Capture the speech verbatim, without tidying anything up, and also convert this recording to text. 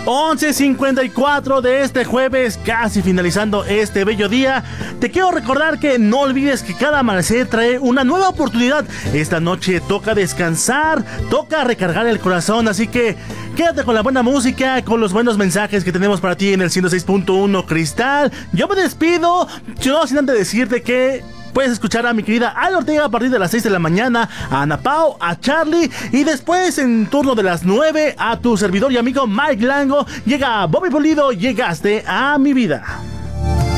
once cincuenta y cuatro de este jueves, casi finalizando este bello día. Te quiero recordar que no olvides que cada amanecer trae una nueva oportunidad. Esta noche toca descansar, toca recargar el corazón, así que quédate con la buena música, con los buenos mensajes que tenemos para ti en el ciento seis punto uno Cristal. Yo me despido, no sin antes decirte que puedes escuchar a mi querida Ala Ortega a partir de las seis de la mañana, a Ana Pao, a Charlie, y después en turno de las nueve a tu servidor y amigo Mike Lango. Llega Bobby Pulido, llegaste a mi vida.